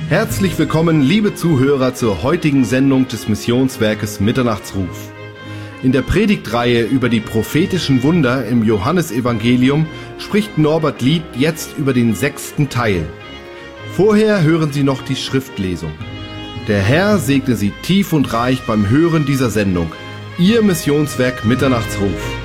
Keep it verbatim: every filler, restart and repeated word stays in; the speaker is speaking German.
Herzlich willkommen, liebe Zuhörer, zur heutigen Sendung des Missionswerkes Mitternachtsruf. In der Predigtreihe über die prophetischen Wunder im Johannesevangelium spricht Norbert Lied jetzt über den sechsten Teil. Vorher hören Sie noch die Schriftlesung. Der Herr segne Sie tief und reich beim Hören dieser Sendung. Ihr Missionswerk Mitternachtsruf.